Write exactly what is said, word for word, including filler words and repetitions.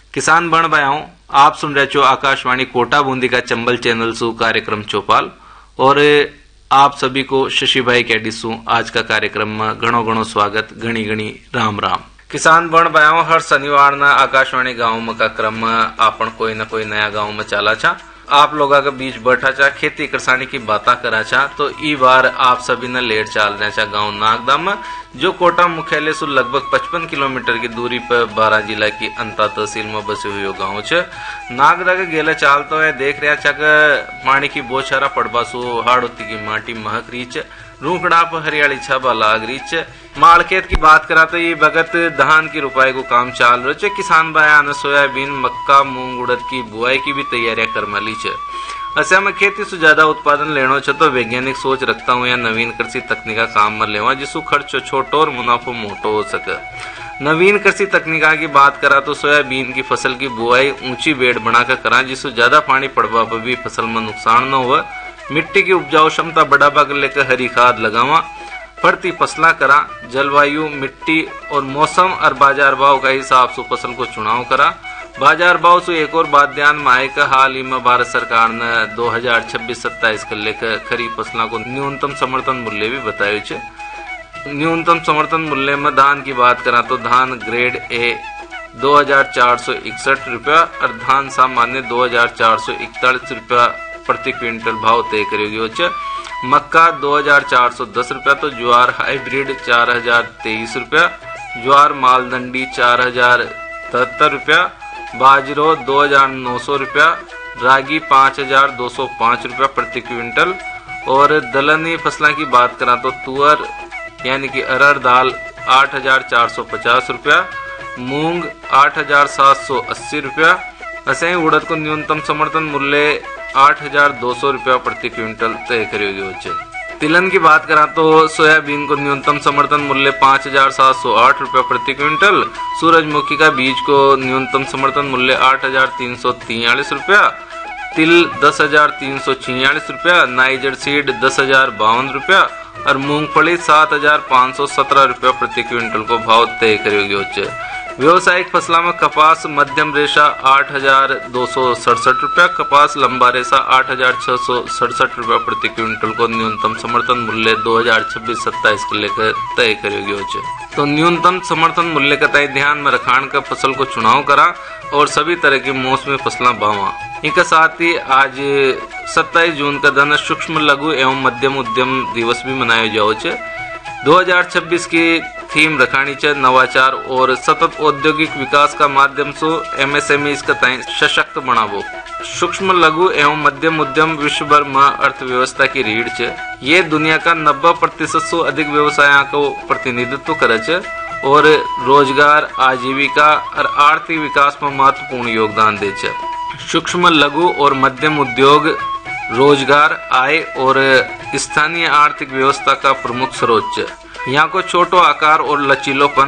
किसान बण भाइयों, आप सुन रहे हो आकाशवाणी कोटा बूंदी का चंबल चैनल सु कार्यक्रम चौपाल और आप सभी को शशि भाई कैडी सु आज का कार्यक्रम में घणो घणो स्वागत, घणी घणी राम राम। किसान बण भाइयों, हर शनिवार न आकाशवाणी गांव में का क्रम में आपन कोई न कोई नया गांव में चला छा, आप लोग के बीच बैठा चा, खेती किसानी की बातें करा चा। तो ई बार आप सभी ने लेट चाल रहे चा गांव नागदा में, जो कोटा मुख्यालय से लगभग पचपन किलोमीटर की दूरी पर बारह जिला की अंता तहसील में बसे हुए गांव छ। नागदा के गेले चाल तो है देख रहा चा पानी की बोछारा पड़बा सो हाड़ोती की माटी महक रही छ, रूखड़ा पर हरियाली छाबा लाग रही छ। माल खेत की बात करा तो ये भगत धान की रुपाई को काम चाल रहे छ। किसान भाई ने सोयाबीन, मक्का, मूंग, उड़द की बुआई की भी तैयारियां कर मली छ। ऐसे में खेती से ज्यादा उत्पादन लेनो छ तो वैज्ञानिक सोच रखता हूँ या नवीन कृषि तकनीका काम में लेवा, जिसको खर्च छोटो और मुनाफो मोटो हो सके। नवीन कृषि तकनीका की बात करा तो सोयाबीन की फसल की बुआई ऊंची बेड़ बनाकर करा, जिससे ज्यादा पानी पड़वा पर भी फसल में नुकसान न हो। मिट्टी की उपजाऊ क्षमता बढ़ावा कर लेकर हरी खाद लगावा, फड़ती फसला करा, जलवायु, मिट्टी और मौसम और बाजार भाव का हिसाब से फसल को चुनाव करा। बाजार भाव से एक और बात ध्यान में आए कि हाल ही में भारत सरकार ने दो हजार छब्बीस सत्ताईस को लेकर खरीफ फसलों को न्यूनतम समर्थन मूल्य भी बताये छे। न्यूनतम समर्थन मूल्य में धान की बात करा तो धान ग्रेड ए दो हजार चार सौ इकसठ रूपया और धान सामान्य दो हजार चार सौ इकतालीस रूपया प्रति क्विंटल भाव तय करेगी छ। मक्का दो हजार चार सौ दस रूपया तो ज्वार हाइब्रिड चार हजार तेईस रूपया, ज्वार मालदंडी चार हजार तिहत्तर रूपया, बाजरो दो हजार नौ सौ रूपया, रागी पाँच हजार दो सौ पाँच रूपया प्रति क्विंटल। और दलहनी फसलों की बात करा तो तुअर यानी कि अरहर दाल आठ हजार चार सौ पचास रूपया, मूंग आठ हजार सात सौ अस्सी रूपया। ऐसे ही उड़द को न्यूनतम समर्थन मूल्य आठ हजार दो सौ रूपया प्रति क्विंटल तय करेगी हो। तिलहन की बात करा तो सोयाबीन को न्यूनतम समर्थन मूल्य पाँच हजार सात सौ आठ रूपया प्रति क्विंटल, सूरजमुखी का बीज को न्यूनतम समर्थन मूल्य आठ हजार तीन सौ तियालीस रूपया, तिल दस हजार तीन सौ छियालीस रूपया, नाइजर सीड दस हजार बावन रूपया और मूंगफली सात हजार पाँच सौ सत्रह रूपया प्रति क्विंटल को भाव तय करेगी हो। व्यवसायिक फसलों में कपास मध्यम रेशा आठ हजार दो सौ सड़सठ रूपया, कपास लंबा रेशा आठ हजार छह सौ सड़सठ रूपया प्रति क्विंटल को न्यूनतम समर्थन मूल्य दो हजार छब्बीस सत्ताईस को लेकर तय करेगी हो। तो न्यूनतम समर्थन मूल्य का तय ध्यान में रखान का फसल को चुनाव करा और सभी तरह की मौसमी फसलें बावा। इनके साथ ही आज सत्ताईस जून का दिन सूक्ष्म लघु एवं मध्यम उद्यम दिवस भी मनाया जाओ छे। दो हजार छब्बीस की थीम रखानी च नवाचार और सतत औद्योगिक विकास का माध्यम से एमएसएमई का तय सशक्त बनावो। सूक्ष्म लघु एवं मध्यम उद्यम विश्व भर में अर्थव्यवस्था की रीढ़ छ। ये दुनिया का नब्बे प्रतिशत से अधिक व्यवसायों को प्रतिनिधित्व करे छ और रोजगार, आजीविका और आर्थिक विकास में महत्वपूर्ण योगदान दे छ। सूक्ष्म लघु और मध्यम उद्योग रोजगार, आय और स्थानीय आर्थिक व्यवस्था का प्रमुख स्रोत छ। यहाँ को छोटो आकार और लचीलोपन